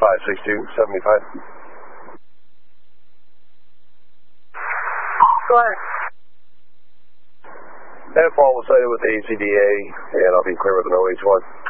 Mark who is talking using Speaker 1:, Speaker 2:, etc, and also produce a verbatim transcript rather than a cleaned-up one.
Speaker 1: five six two seventy-five.
Speaker 2: Go ahead.
Speaker 1: Headfall was cited with the A C D A, and I'll be clear with an O H one.